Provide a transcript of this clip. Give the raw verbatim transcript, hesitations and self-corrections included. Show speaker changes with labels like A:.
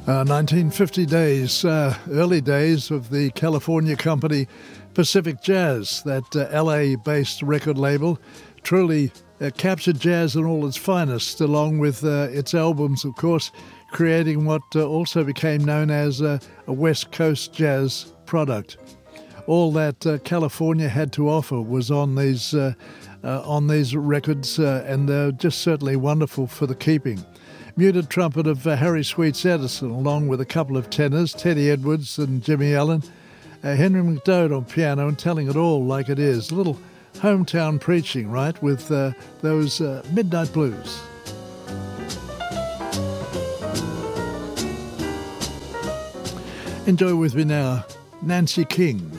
A: Uh, nineteen fifty days, uh, early days of the California company Pacific Jazz, that uh, L A-based record label, truly uh, captured jazz in all its finest, along with uh, its albums, of course, creating what uh, also became known as uh, a West Coast jazz product. All that uh, California had to offer was on these uh, uh, on these records, uh, and they're just certainly wonderful for the keeping. Muted trumpet of uh, Harry Sweets Edison, along with a couple of tenors, Teddy Edwards and Jimmy Allen, uh, Henry McDode on piano, and telling it all like it is. A little hometown preaching, right, with uh, those uh, Midnight Blues. Enjoy with me now, Nancy King.